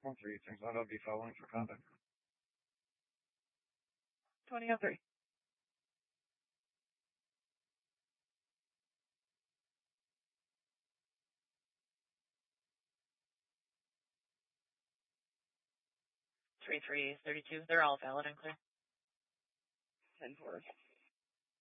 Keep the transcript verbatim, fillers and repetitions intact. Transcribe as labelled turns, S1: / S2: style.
S1: One three, things out, I'll be following for contact.
S2: twenty oh three. Three three thirty two. They're all valid and clear.
S3: Ten four.